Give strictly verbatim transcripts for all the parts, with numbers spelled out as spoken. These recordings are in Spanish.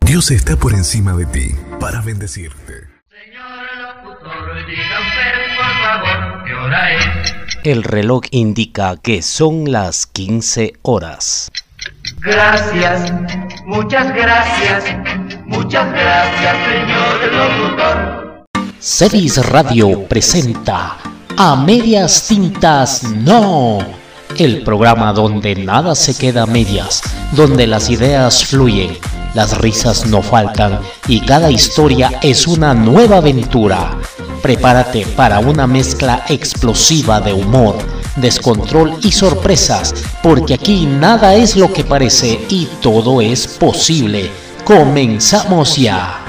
Dios está por encima de ti para bendecirte. Señor locutor, diga usted por favor qué hora es. El reloj indica que son las quince horas. Gracias, muchas gracias, muchas gracias, señor locutor. Celis Radio presenta A Medias Tintas No, el programa donde nada se queda a medias, donde las ideas fluyen, las risas no faltan y cada historia es una nueva aventura. Prepárate para una mezcla explosiva de humor, descontrol y sorpresas, porque aquí nada es lo que parece y todo es posible. ¡Comenzamos ya!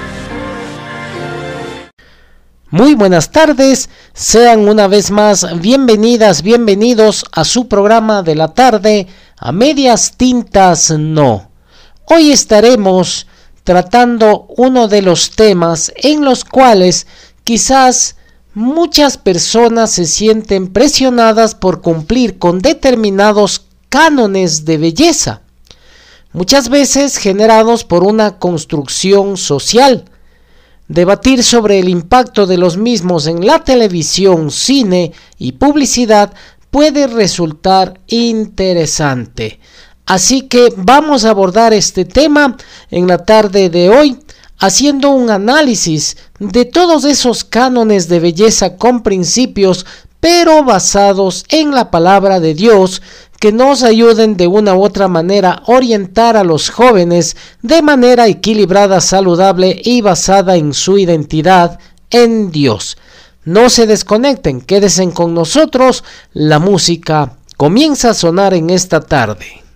Muy buenas tardes, sean una vez más bienvenidas, bienvenidos a su programa de la tarde, A Medias Tintas No. Hoy estaremos tratando uno de los temas en los cuales quizás muchas personas se sienten presionadas por cumplir con determinados cánones de belleza, muchas veces generados por una construcción social. Debatir sobre el impacto de los mismos en la televisión, cine y publicidad puede resultar interesante. Así que vamos a abordar este tema en la tarde de hoy, haciendo un análisis de todos esos cánones de belleza con principios, pero basados en la palabra de Dios, que nos ayuden de una u otra manera a orientar a los jóvenes de manera equilibrada, saludable y basada en su identidad en Dios. No se desconecten, quédense con nosotros, la música comienza a sonar en esta tarde.